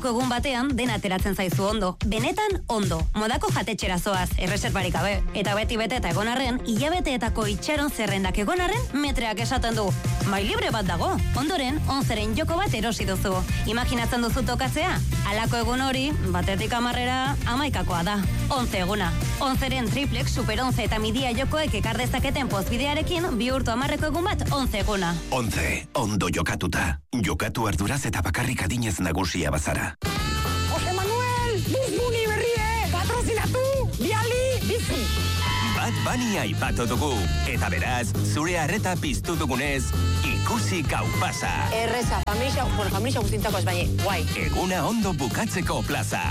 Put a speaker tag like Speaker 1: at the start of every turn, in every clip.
Speaker 1: Halako egun batean dena ateratzen zaizu ondo. Benetan ondo. Modako jatetxera zoaz, erreserbarik gabe. Eta beti bete eta egon arren, hilabeteetako itxaron zerrendak egon arren, metreak esaten du. Mai libre bat dago. Ondoren, 11ren joko bat erosi duzu. Imaginatzen duzu tokatzea? Halako egun hori, batetik 10era 11koa da. 11 eguna. 11ren triplex, super 11 eta midia jokoek ekar dezaketen pozbidearekin, bihurtu 10eko egun bat 11 eguna.
Speaker 2: 11, ondo jokatuta. Jokatu arduraz eta bakarrik adinez nagusia bazara.
Speaker 3: Jose Manuel, Buzbuni berrie, patrozinatu, biali, bizi.
Speaker 4: Bat Bunny aipatu dugu, eta beraz, zure arreta piztu dugunez, ikusi gau pasa.
Speaker 3: Erreza, familia guztintzako ez baina, guai.
Speaker 4: Eguna ondo bukatzeko plaza.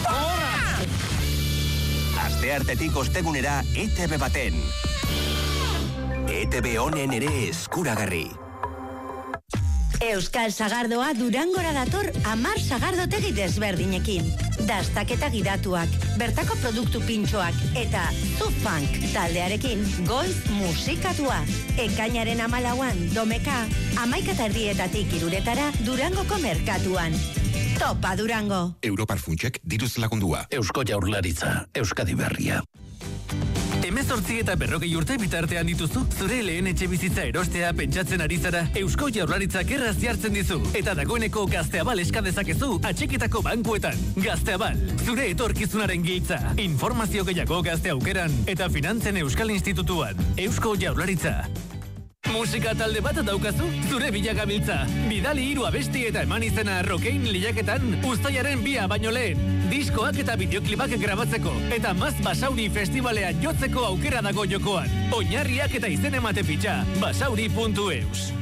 Speaker 4: Asteartetik ostegunera ETV baten. ETV honen ere eskuragarri.
Speaker 5: Euskal Sagardoa Durangora dator 10 sagardotegi desberdinekin. Dastaketa gidatuak, bertako produktu pintxoak eta Zufunk taldearekin goiz musikatua. Ekainaren 14an Domeka, 11:30 2 Durangoko merkatuan. Topa Durango.
Speaker 2: Europar Funtsek diruz lagundua.
Speaker 6: Eusko Jaurlaritza, Euskadi Berria.
Speaker 7: 18 eta 40 urte bitartean dituzu, zure lehen etxe bizitza erostea pentsatzen ari zara, Eusko Jaurlaritzak erraz jartzen dizu. Eta dagoeneko Gazteabal eska dezakezu atxikitako bankuetan. Gazteabal, zure etorkizunaren giltza. Informazio gehiago Gazte Aukeran eta Finantzen Euskal Institutuan. Eusko Jaurlaritza. Musika talde bat daukazu, zure bilagabiltza. Bidali 3 abesti eta eman izena Rokein lehiaketan uztailaren 2 baino lehen. Diskoak eta bideoklibak grabatzeko eta Maz Basauri festivalean jotzeko aukera dago jokoan. Oinarriak eta izen emate fitxa, basauri.eus.